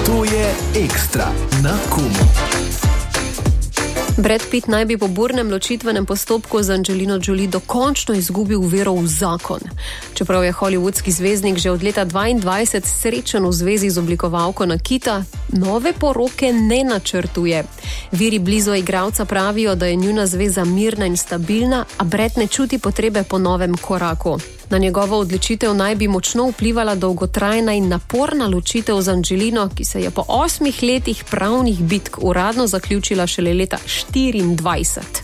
To je Ekstra na Kumu. Brad Pitt naj bi po burnem ločitvenem postopku z Angelino Jolie dokončno izgubil vero v zakon. Čeprav je hollywoodski zvezdnik že od leta 2022 srečen v zvezi z oblikovalko nakita, nove poroke ne načrtuje. Viri blizu igralca pravijo, da je njuna zveza mirna in stabilna, a Brad ne čuti potrebe po novem koraku. Na njegovo odločitev naj bi močno vplivala dolgotrajna in naporna ločitev z Angelino, ki se je po 8 letih pravnih bitk uradno zaključila šele leta 2024.